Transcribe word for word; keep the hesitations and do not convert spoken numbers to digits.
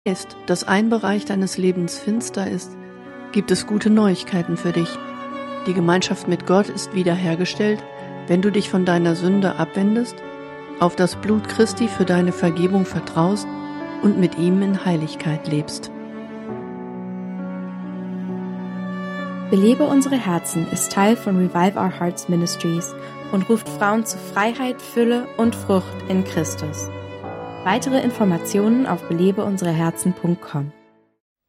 Ist, dass ein Bereich deines Lebens finster ist, gibt es gute Neuigkeiten für dich. Die Gemeinschaft mit Gott ist wiederhergestellt, wenn du dich von deiner Sünde abwendest, auf das Blut Christi für deine Vergebung vertraust und mit ihm in Heiligkeit lebst. Belebe unsere Herzen ist Teil von Revive Our Hearts Ministries und ruft Frauen zu Freiheit, Fülle und Frucht in Christus. Weitere Informationen auf belebe unsere herzen punkt com.